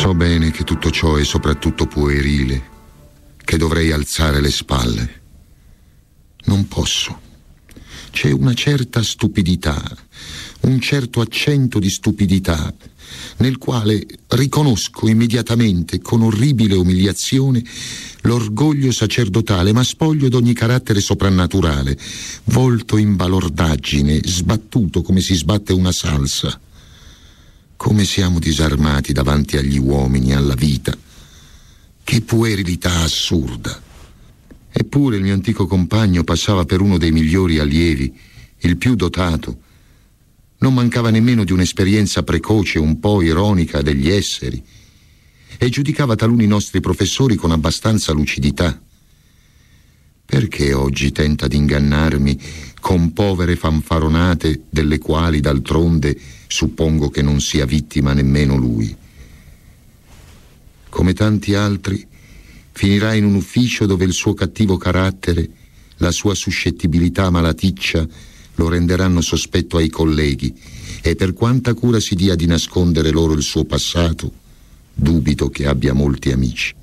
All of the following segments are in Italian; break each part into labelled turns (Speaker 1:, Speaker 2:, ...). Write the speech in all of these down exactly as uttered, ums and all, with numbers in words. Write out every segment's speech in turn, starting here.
Speaker 1: So bene che tutto ciò è soprattutto puerile, che dovrei alzare le spalle. Non posso. C'è una certa stupidità, un certo accento di stupidità, nel quale riconosco immediatamente, con orribile umiliazione, l'orgoglio sacerdotale, ma spoglio d'ogni carattere soprannaturale, volto in balordaggine, sbattuto come si sbatte una salsa. Come siamo disarmati davanti agli uomini, alla vita. Che puerilità assurda. Eppure il mio antico compagno passava per uno dei migliori allievi, il più dotato. Non mancava nemmeno di un'esperienza precoce, un po' ironica degli esseri, e giudicava taluni nostri professori con abbastanza lucidità. Perché oggi tenta di ingannarmi con povere fanfaronate delle quali, d'altronde, suppongo che non sia vittima nemmeno lui? Come tanti altri, finirà in un ufficio dove il suo cattivo carattere, la sua suscettibilità malaticcia lo renderanno sospetto ai colleghi, e per quanta cura si dia di nascondere loro il suo passato, dubito che abbia molti amici.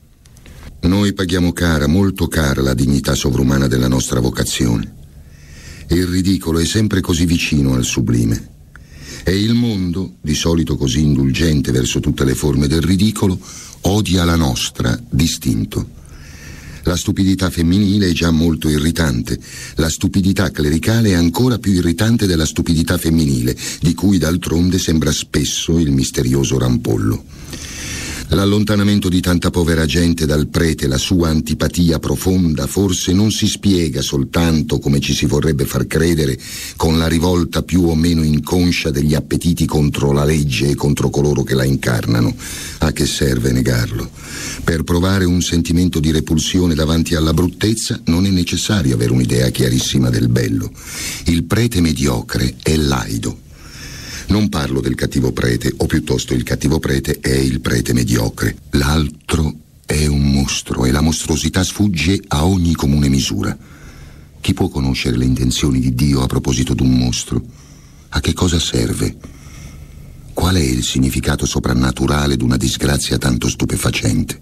Speaker 1: Noi paghiamo cara, molto cara, la dignità sovrumana della nostra vocazione. E il ridicolo è sempre così vicino al sublime. E il mondo, di solito così indulgente verso tutte le forme del ridicolo, odia la nostra, distinto. La stupidità femminile è già molto irritante. La stupidità clericale è ancora più irritante della stupidità femminile, di cui d'altronde sembra spesso il misterioso rampollo. L'allontanamento di tanta povera gente dal prete, la sua antipatia profonda, forse non si spiega soltanto, come ci si vorrebbe far credere, con la rivolta più o meno inconscia degli appetiti contro la legge e contro coloro che la incarnano. A che serve negarlo? Per provare un sentimento di repulsione davanti alla bruttezza non è necessario avere un'idea chiarissima del bello. Il prete mediocre è laido. Non parlo del cattivo prete, o piuttosto il cattivo prete è il prete mediocre. L'altro è un mostro e la mostruosità sfugge a ogni comune misura. Chi può conoscere le intenzioni di Dio a proposito d'un mostro? A che cosa serve? Qual è il significato soprannaturale d'una disgrazia tanto stupefacente?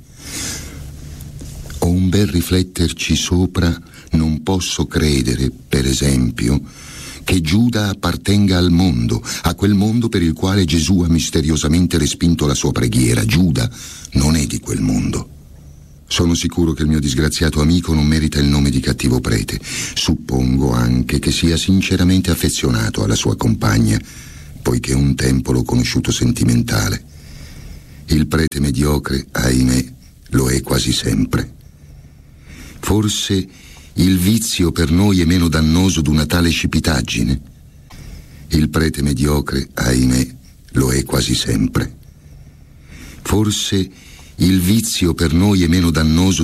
Speaker 1: Ho un bel rifletterci sopra, non posso credere, per esempio, che Giuda appartenga al mondo, a quel mondo per il quale Gesù ha misteriosamente respinto la sua preghiera. Giuda non è di quel mondo. Sono sicuro che il mio disgraziato amico non merita il nome di cattivo prete. Suppongo anche che sia sinceramente affezionato alla sua compagna, poiché un tempo l'ho conosciuto sentimentale. Il prete mediocre, ahimè, lo è quasi sempre. Forse il vizio per noi è meno dannoso d'una tale scipitaggine. Il prete mediocre, ahimè, lo è quasi sempre. Forse il vizio per noi è meno dannoso